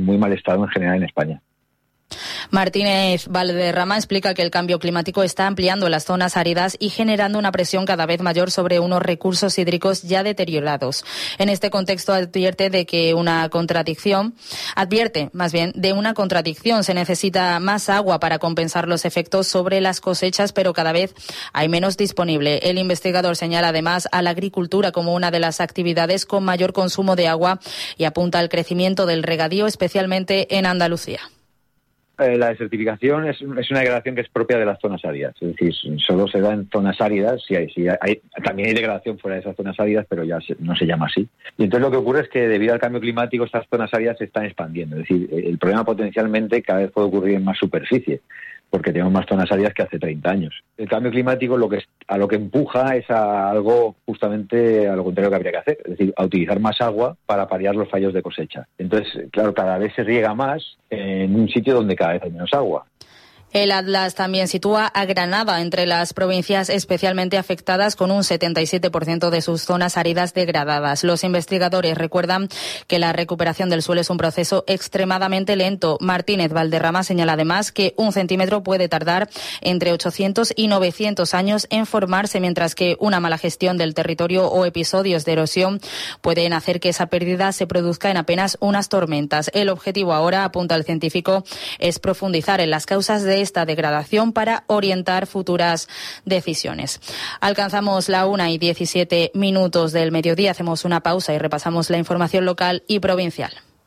muy mal estado en general en España. Martínez Valderrama explica que el cambio climático está ampliando las zonas áridas y generando una presión cada vez mayor sobre unos recursos hídricos ya deteriorados. En este contexto advierte de una contradicción. Se necesita más agua para compensar los efectos sobre las cosechas, pero cada vez hay menos disponible. El investigador señala además a la agricultura como una de las actividades con mayor consumo de agua y apunta al crecimiento del regadío, especialmente en Andalucía. La desertificación es una degradación que es propia de las zonas áridas, es decir, solo se da en zonas áridas, también hay degradación fuera de esas zonas áridas, pero ya no se llama así. Y entonces lo que ocurre es que debido al cambio climático estas zonas áridas se están expandiendo, es decir, el problema potencialmente cada vez puede ocurrir en más superficie, porque tenemos más zonas áridas que hace 30 años. El cambio climático a lo que empuja es a algo justamente a lo contrario que habría que hacer, es decir, a utilizar más agua para paliar los fallos de cosecha. Entonces, claro, cada vez se riega más en un sitio donde cada vez hay menos agua. El Atlas también sitúa a Granada entre las provincias especialmente afectadas, con un 77% de sus zonas áridas degradadas. Los investigadores recuerdan que la recuperación del suelo es un proceso extremadamente lento. Martínez Valderrama señala además que 1 centímetro puede tardar entre 800 y 900 años en formarse, mientras que una mala gestión del territorio o episodios de erosión pueden hacer que esa pérdida se produzca en apenas unas tormentas. El objetivo ahora, apunta el científico, es profundizar en las causas de esta degradación para orientar futuras decisiones. Alcanzamos la 1:17 del mediodía, hacemos una pausa y repasamos la información local y provincial.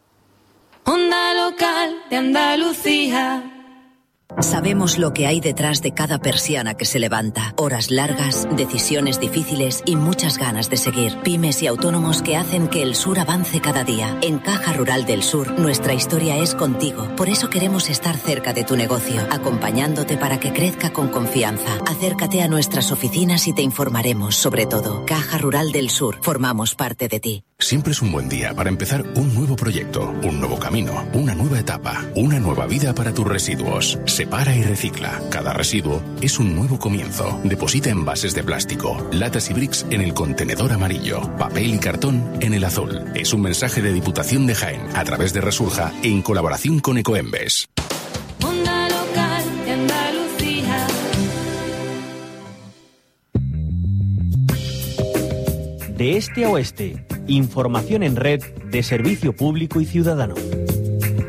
Onda local de Andalucía. Sabemos lo que hay detrás de cada persiana que se levanta. Horas largas, decisiones difíciles y muchas ganas de seguir. Pymes y autónomos que hacen que el sur avance cada día. En Caja Rural del Sur, nuestra historia es contigo. Por eso queremos estar cerca de tu negocio, acompañándote para que crezca con confianza. Acércate a nuestras oficinas y te informaremos sobre todo. Caja Rural del Sur, formamos parte de ti. Siempre es un buen día para empezar un nuevo proyecto, un nuevo camino, una nueva etapa, una nueva vida para tus residuos. Separa y recicla. Cada residuo es un nuevo comienzo. Deposita envases de plástico, latas y bricks en el contenedor amarillo, papel y cartón en el azul. Es un mensaje de Diputación de Jaén a través de Resurja en colaboración con Ecoembes. Onda local de Andalucía. De este a oeste, información en red de servicio público y ciudadano.